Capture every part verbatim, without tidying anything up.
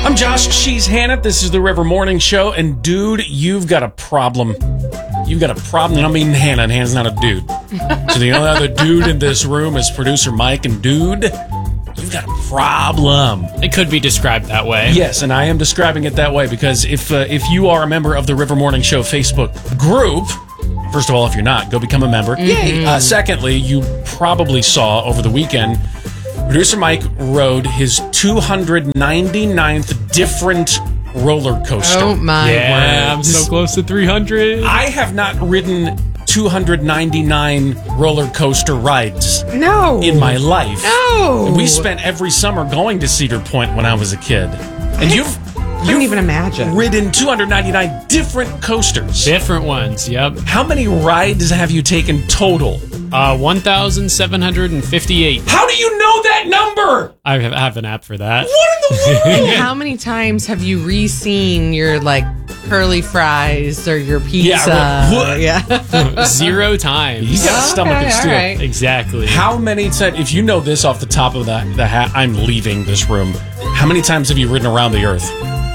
I'm Josh. She's Hannah. This is the River Morning Show. And dude, you've got a problem. You've got a problem. And I mean Hannah, and Hannah's not a dude. So the only other dude in this room is producer Mike. And dude, you've got a problem. It could be described that way. Yes, and I am describing it that way because if uh, if you are a member of the River Morning Show Facebook group, first of all, if you're not, go become a member. Mm-hmm. Yay! Uh, secondly, you probably saw over the weekend, producer Mike rode his two hundred ninety-ninth different roller coaster. Oh my Yeah, I'm word. so close to three hundred. I have not ridden two hundred ninety-nine roller coaster rides No. in my life. No. And we spent every summer going to Cedar Point when I was a kid. And you've I don't even imagine. ridden two hundred ninety-nine different coasters. Different ones, yep. How many rides have you taken total? Uh, one thousand seven hundred fifty-eight. How do you know that number? I have, I have an app for that. What in the world? And how many times have you re-seen your, like, curly fries or your pizza? Yeah, what? Yeah. Zero times. You got a stomach Okay, of steel. all right. Exactly. How many times, if you know this off the top of the, the hat, I'm leaving this room. How many times have you ridden around the earth?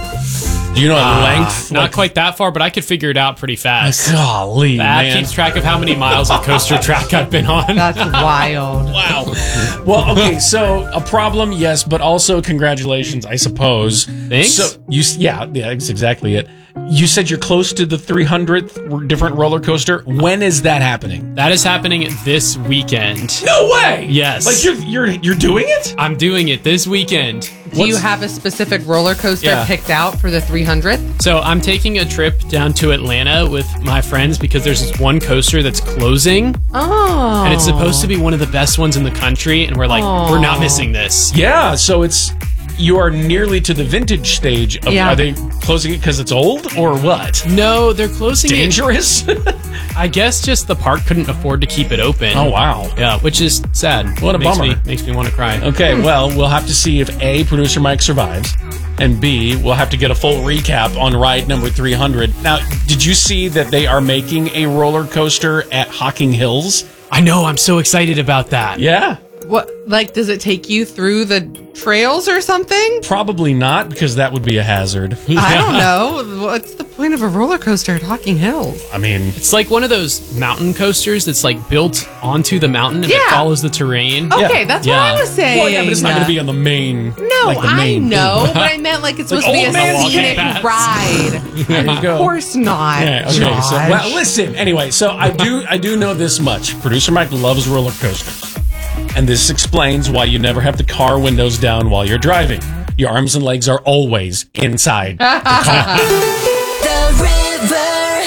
Do you know at Uh, length? Not Like, quite that far, but I could figure it out pretty fast. golly, The app man. keeps track of how many miles of coaster track I've been on. That's wild. Wow. Well, okay, so a problem, yes, but also congratulations, I suppose. Thanks. So you, yeah, yeah, that's exactly it. You said you're close to the three hundredth different roller coaster. When is that happening? That is happening this weekend. No way. Yes. Like you're you're you're doing it? I'm doing it this weekend. Do you have a specific roller coaster Yeah. picked out for the three hundredth? So I'm taking a trip down to Atlanta with my friends because there's this one coaster that's closing, Oh. and it's supposed to be one of the best ones in the country, and we're like, Aw. we're not missing this. Yeah. So it's you are nearly to the vintage stage. Of, Yeah. Are they closing it because it's old or what? No, they're closing Dangerous? it. I guess just the park couldn't afford to keep it open. Oh wow. Yeah, which is sad. What a makes bummer. Me, makes me want to cry. Okay, well, we'll have to see if A, producer Mike survives, and B, we'll have to get a full recap on ride number three hundred. Now, did you see that they are making a roller coaster at Hocking Hills? I know. I'm so excited about that. Yeah. What, like, does it take you through the trails or something? Probably not, because that would be a hazard. I don't know. What's the point of a roller coaster at Hocking Hills? I mean, It's like one of those mountain coasters that's like built onto the mountain and it Yeah. follows the terrain. Okay, Yeah. that's Yeah. what I was saying. well, yeah, but it's not going to be on the main. No, like the I main know, thing. but I meant like it's supposed Like to be old a man scenic walking ride. There you go. Of course not. Yeah, okay, so, Josh. well, listen, anyway, so I do I do know this much. Producer Mike loves roller coasters. And this explains why you never have the car windows down while you're driving. Your arms and legs are always inside the car. The River.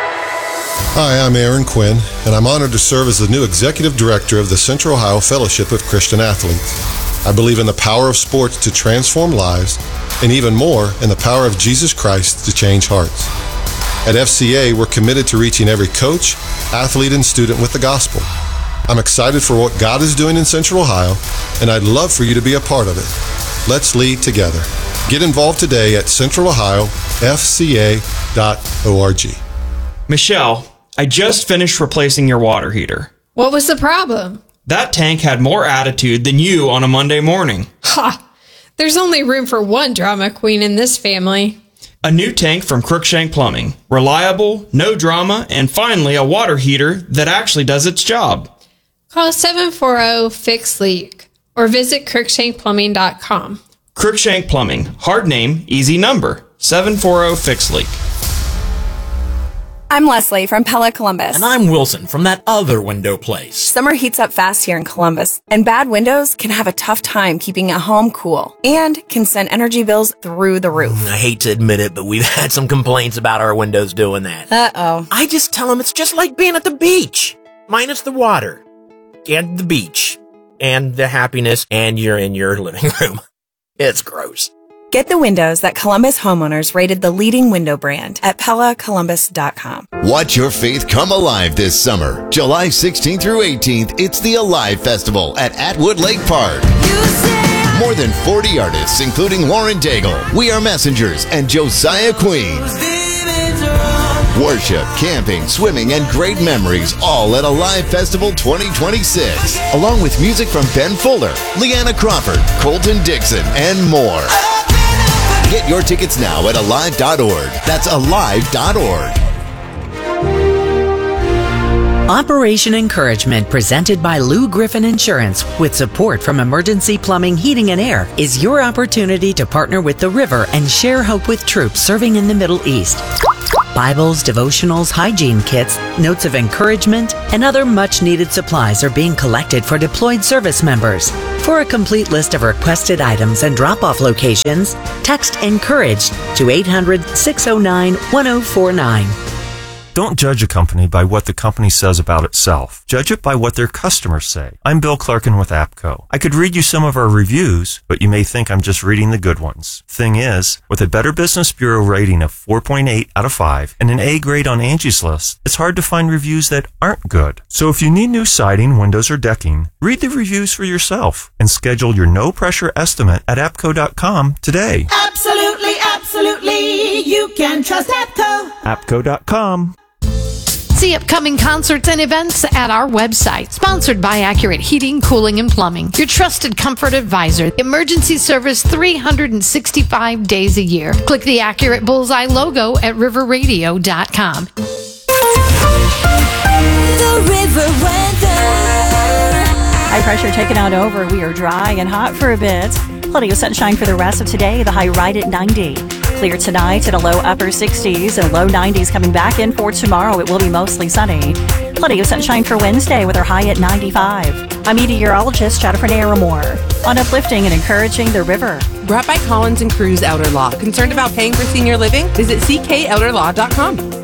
Hi, I'm Aaron Quinn, and I'm honored to serve as the new Executive Director of the Central Ohio Fellowship of Christian Athletes. I believe in the power of sports to transform lives, and even more, in the power of Jesus Christ to change hearts. At F C A, we're committed to reaching every coach, athlete, and student with the gospel. I'm excited for what God is doing in Central Ohio, and I'd love for you to be a part of it. Let's lead together. Get involved today at central ohio f c a dot org. Michelle, I just finished replacing your water heater. What was the problem? That tank had more attitude than you on a Monday morning. Ha! There's only room for one drama queen in this family. A new tank from Crookshank Plumbing. Reliable, no drama, and finally a water heater that actually does its job. Call seven four zero, fix leak or visit crookshank plumbing dot com. Crookshank Plumbing. Hard name, easy number. seven four zero, fix leak. I'm Leslie from Pella Columbus. And I'm Wilson from that other window place. Summer heats up fast here in Columbus, and bad windows can have a tough time keeping a home cool and can send energy bills through the roof. I hate to admit it, but we've had some complaints about our windows doing that. Uh-oh. I just tell them it's just like being at the beach, minus the water and the beach and the happiness, and you're in your living room. It's gross. Get the windows that Columbus homeowners rated the leading window brand at pella columbus dot com. Watch your faith come alive this summer. July sixteenth through eighteenth, it's the Alive Festival at Atwood Lake Park. More than forty artists, including Lauren Daigle, We Are Messengers, and Josiah Queen. Worship, camping, swimming, and great memories, all at Alive Festival twenty twenty-six. Along with music from Ben Fuller, Leanna Crawford, Colton Dixon, and more. Get your tickets now at alive dot org. That's alive dot org. Operation Encouragement, presented by Lou Griffin Insurance with support from Emergency Plumbing, Heating and Air, is your opportunity to partner with the River and share hope with troops serving in the Middle East. Bibles, devotionals, hygiene kits, notes of encouragement, and other much-needed supplies are being collected for deployed service members. For a complete list of requested items and drop-off locations, text ENCOURAGED to eight hundred, six oh nine, one oh four nine. Don't judge a company by what the company says about itself. Judge it by what their customers say. I'm Bill Clarkin with APCO. I could read you some of our reviews, but you may think I'm just reading the good ones. Thing is, with a Better Business Bureau rating of four point eight out of five and an A grade on Angie's List, it's hard to find reviews that aren't good. So if you need new siding, windows, or decking, read the reviews for yourself and schedule your no-pressure estimate at apco dot com today. Absolutely, absolutely. You can trust APCO. apco dot com. See upcoming concerts and events at our website. Sponsored by Accurate Heating, Cooling, and Plumbing. Your trusted comfort advisor. Emergency service three hundred sixty-five days a year. Click the Accurate Bullseye logo at river radio dot com. The River weather. High pressure taken out over. We are dry and hot for a bit. Plenty of sunshine for the rest of today. The high right at ninety. Clear tonight at a low upper sixties and low nineties coming back in for tomorrow. It will be mostly sunny. Plenty of sunshine for Wednesday with our high at ninety-five. I'm meteorologist Jennifer Naramore on uplifting and encouraging the river. Brought by Collins and Cruz Elder Law. Concerned about paying for senior living? Visit c k elder law dot com.